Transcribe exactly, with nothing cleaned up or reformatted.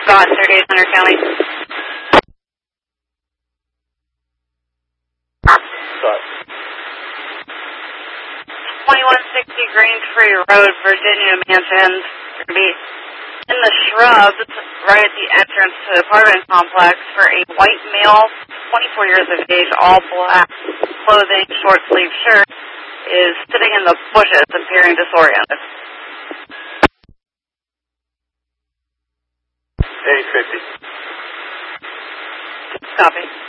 Scott, thirty-eight Hunter County. Scott. twenty-one sixty Greentree Road, Virginia Mansions. Going to be in the shrubs right at the entrance to the apartment complex for a white male, twenty-four years of age, all black clothing, short sleeve shirt, is sitting in the bushes, appearing disoriented. eight fifty. Copy.